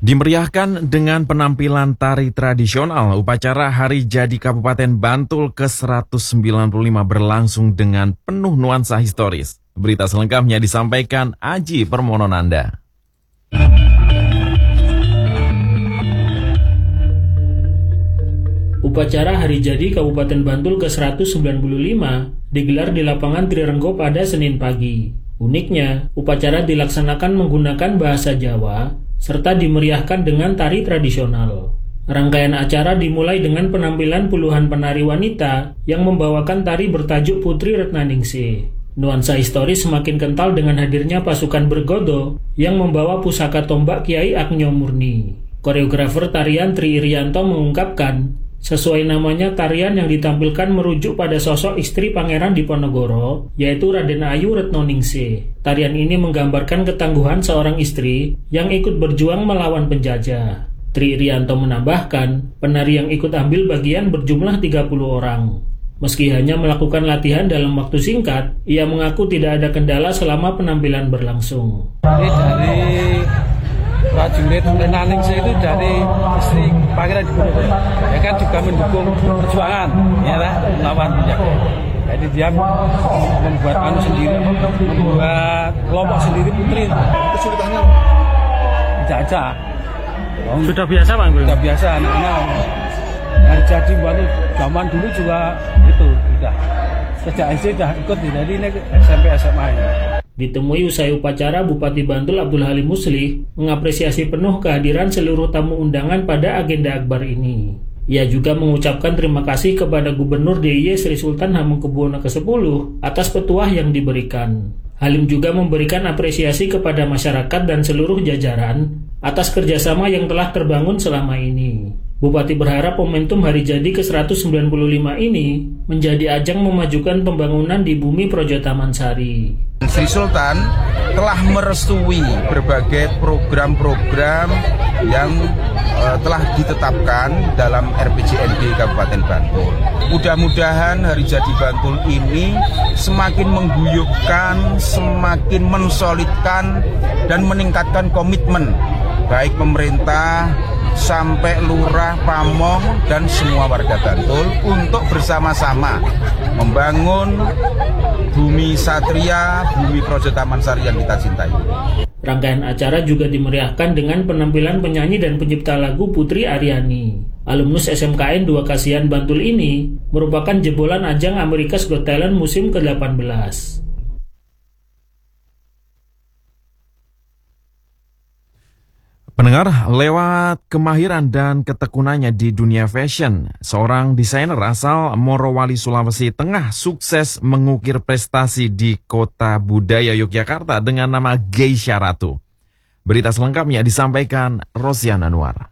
Dimeriahkan dengan penampilan tari tradisional, upacara Hari Jadi Kabupaten Bantul ke-195 berlangsung dengan penuh nuansa historis. Berita selengkapnya disampaikan Aji Permononanda. Upacara Hari Jadi Kabupaten Bantul ke-195 digelar di lapangan Trirenggo pada Senin pagi. Uniknya, upacara dilaksanakan menggunakan bahasa Jawa serta dimeriahkan dengan tari tradisional. Rangkaian acara dimulai dengan penampilan puluhan penari wanita yang membawakan tari bertajuk Putri Retnaningsih. Nuansa historis semakin kental dengan hadirnya pasukan Bergodo yang membawa pusaka tombak Kiai Agno Murni. Koreografer tarian Tri Irianto mengungkapkan, sesuai namanya, tarian yang ditampilkan merujuk pada sosok istri Pangeran Diponegoro, yaitu Raden Ayu Retnaningsih. Tarian ini menggambarkan ketangguhan seorang istri yang ikut berjuang melawan penjajah. Tri Irianto menambahkan, penari yang ikut ambil bagian berjumlah 30 orang. Meski hanya melakukan latihan dalam waktu singkat, ia mengaku tidak ada kendala selama penampilan berlangsung. Ini dari prajurit Retnaningsih itu dari istri Pangeran Diponegoro, ya kan juga mendukung perjuangan, ya lah, melawan penjajah. Jadi dia membuat membuat kelompok sendiri putri. Kesulitannya penjajah. Sudah biasa, Bang? Sudah biasa, anak-anak. Hari Jadi Bantul zaman dulu juga itu sudah. Sejak SD sudah ikut, jadi ini SMP SMA ini. Ditemui usai upacara, Bupati Bantul Abdul Halim Muslih mengapresiasi penuh kehadiran seluruh tamu undangan pada agenda akbar ini. Ia juga mengucapkan terima kasih kepada Gubernur DIY Sri Sultan Hamengkubuwono ke-10 atas petuah yang diberikan. Halim juga memberikan apresiasi kepada masyarakat dan seluruh jajaran atas kerjasama yang telah terbangun selama ini. Bupati berharap momentum Hari Jadi ke-195 ini menjadi ajang memajukan pembangunan di bumi Projo Taman Sari. Sri Sultan telah merestui berbagai program-program yang telah ditetapkan dalam RPJMD Kabupaten Bantul. Mudah-mudahan Hari Jadi Bantul ini semakin mengguyupkan, semakin mensolidkan dan meningkatkan komitmen baik pemerintah sampai lurah, pamong, dan semua warga Bantul untuk bersama-sama membangun bumi Satria, bumi Projo Taman Sari yang kita cintai. Rangkaian acara juga dimeriahkan dengan penampilan penyanyi dan pencipta lagu Putri Aryani. Alumnus SMKN 2 Kasihan Bantul ini merupakan jebolan ajang America's Got Talent musim ke-18. Pendengar, lewat kemahiran dan ketekunannya di dunia fashion, seorang desainer asal Morowali, Sulawesi Tengah sukses mengukir prestasi di Kota Budaya Yogyakarta dengan nama Geisha Ratu. Berita selengkapnya disampaikan Rosian Anwar.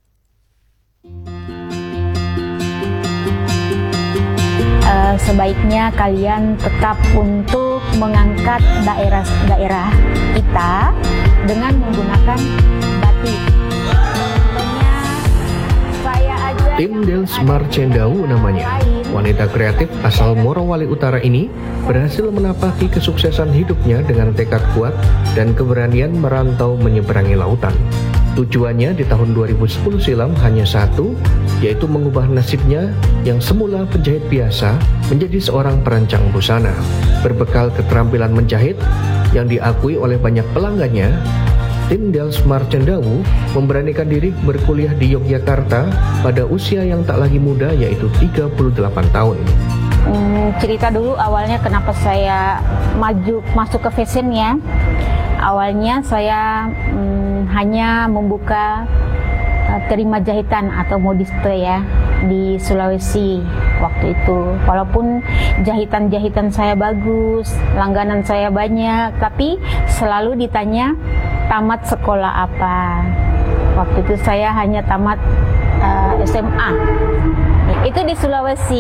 Sebaiknya kalian tetap untuk mengangkat daerah kita dengan menggunakan batik. Tim Dels Marcendau namanya. Wanita kreatif asal Morowali Utara ini berhasil menapaki kesuksesan hidupnya dengan tekad kuat dan keberanian merantau menyeberangi lautan. Tujuannya di tahun 2010 silam hanya satu, yaitu mengubah nasibnya yang semula penjahit biasa menjadi seorang perancang busana. Berbekal keterampilan menjahit yang diakui oleh banyak pelanggannya, tim Dels Marcendau memberanikan diri berkuliah di Yogyakarta pada usia yang tak lagi muda, yaitu 38 tahun. Cerita dulu awalnya kenapa saya masuk ke fashion ya. Awalnya saya hanya membuka terima jahitan atau modiste ya di Sulawesi waktu itu. Walaupun jahitan-jahitan saya bagus, langganan saya banyak, tapi selalu ditanya tamat sekolah apa. Waktu itu saya hanya tamat SMA. Itu di Sulawesi.